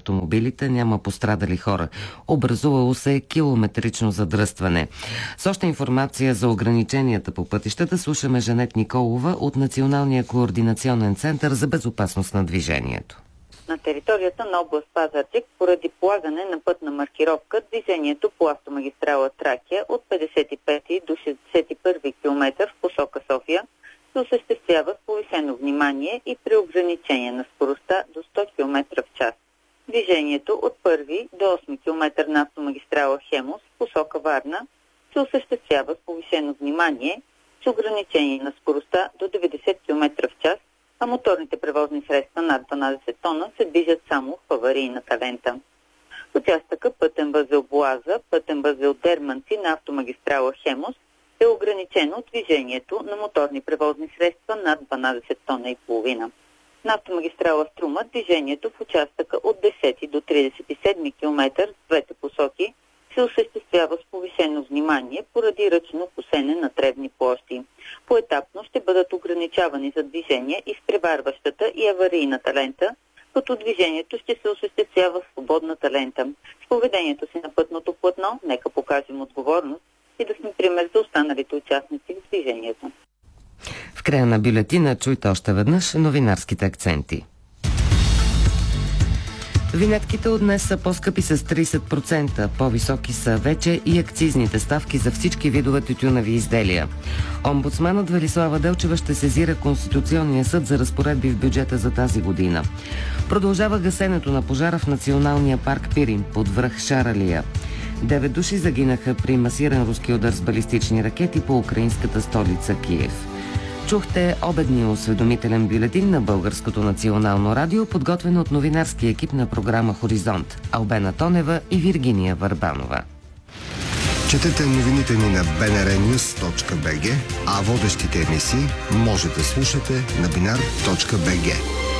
автомобилите, няма пострадали хора. Образувало се километрично задръстване. С още информация за ограниченията по пътищата слушаме Жанет Николова от Националния координационен център за безопасност на движението. На територията на област Пазарджик, поради полагане на пътна маркировка, движението по автомагистрала Тракия от 55 до 61 км в посока София се осъществява с повишено внимание и при ограничение на скоростта до 100 км в час. Движението от 1 до 8 км на автомагистрала Хемус в посока Варна се осъществява с повишено внимание с ограничение на скоростта до 90 км в час, а моторните превозни средства над 12 тона се движат само в аварийната лента. В участъка пътен възел Боаза, пътен възел Дерманци на автомагистрала Хемус е ограничено движението на моторни превозни средства над 12 тона и половина. На автомагистрала Струма движението в участъка от 10 до 37 км в двете посоки се осъществява с повишено внимание поради ръчно косене на тревни площи. Поетапно ще бъдат ограничавани за движение изпреварващата и аварийната лента, като движението ще се осъществява в свободната лента. С поведението си на пътното платно нека покажем отговорност и да сме пример за останалите участници в движението. В края на бюлетина чуйте още веднъж новинарските акценти. Винетките от днес са по-скъпи с 30%. По-високи са вече и акцизните ставки за всички видове тютюневи изделия. Омбудсманът Велислава Делчева ще сезира Конституционния съд за разпоредби в бюджета за тази година. Продължава гасенето на пожара в Националния парк Пирин под връх Шаралия. 9 души загинаха при масиран руски удар с балистични ракети по украинската столица Киев. Чухте обедния осведомителен бюлетин на Българското национално радио, подготвен от новинарския екип на програма Хоризонт Албена Тонева и Виргиния Върбанова. Четете новините ни на bnrnews.bg, а водещите емисии може да слушате на binar.bg.